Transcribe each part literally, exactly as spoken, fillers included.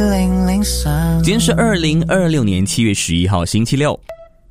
今天是二零二六年七月十一号星期六。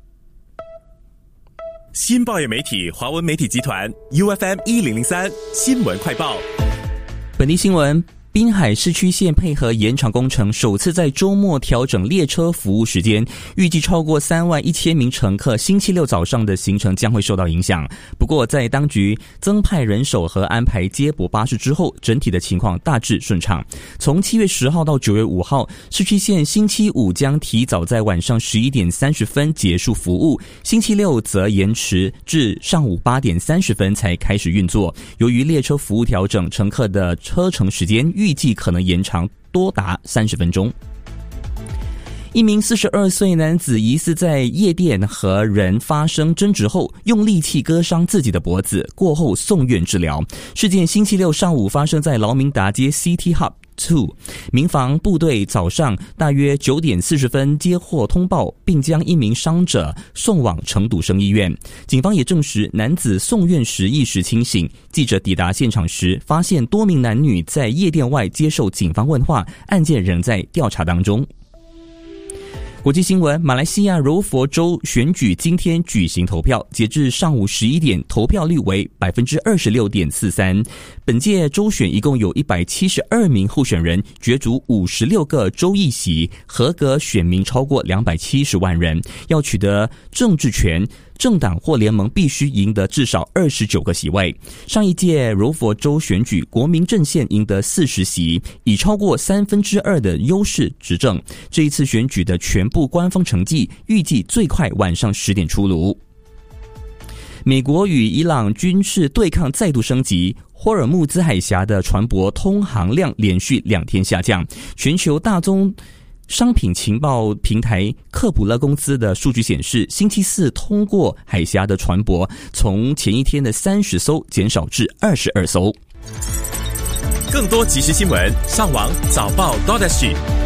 新报业媒体华文媒体集团 U F M 一零零三新闻快报。 本地新闻：滨海市区线配合延长工程，首次在周末调整列车服务时间，预计超过三万一千名乘客星期六早上的行程将会受到影响。不过，在当局增派人手和安排接驳巴士之后，整体的情况大致顺畅。从七月十号到九月五号，市区线星期五将提早在晚上十一点三十分结束服务，星期六则延迟至上午八点三十分才开始运作。由于列车服务调整，乘客的车程时间预计可能延长多达三十分钟。一名四十二岁男子疑似在夜店和人发生争执后，用利器割伤自己的脖子，过后送院治疗。事件星期六上午发生在劳明达街 City Hub二，民防部队早上大约九点四十分接获通报，并将一名伤者送往城笃生医院。警方也证实男子送院时意识清醒。记者抵达现场时，发现多名男女在夜店外接受警方问话，案件仍在调查当中。国际新闻：马来西亚柔佛州选举今天举行投票，截至上午十一点，投票率为 百分之二十六点四三。本届州选一共有一百七十二名候选人，角逐五十六个州议席，合格选民超过两百七十万人。要取得政治权，政党或联盟必须赢得至少二十九个席位。上一届柔佛州选举，国民阵线赢得四十席，以超过三分之二的优势执政。这一次选举的全部官方成绩预计最快晚上十点出炉。美国与伊朗军事对抗再度升级，霍尔木兹海峡的船舶通航量连续两天下降。全球大宗商品情报平台克普勒公司的数据显示，星期四通过海峡的船舶从前一天的三十艘减少至二十二艘。 更多即时新闻，上网早报 .dot s g。